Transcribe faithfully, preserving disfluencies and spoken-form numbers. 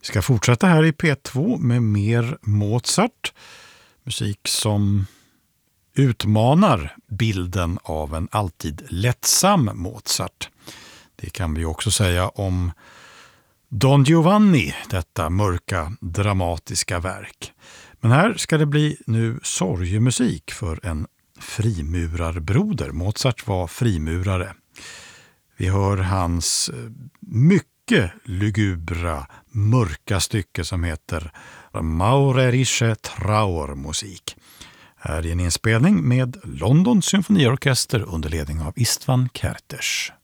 Vi ska fortsätta här i P två med mer Mozart. Musik som utmanar bilden av en alltid lättsam Mozart. Det kan vi också säga om Don Giovanni, detta mörka dramatiska verk. Men här ska det bli nu sorgemusik för en frimurarbroder. Mozart var frimurare. Vi hör hans mycket lugubra, mörka stycke som heter Maurerische Trauermusik. Här är en inspelning med Londons symfoniorkester under ledning av Istvan Kertész.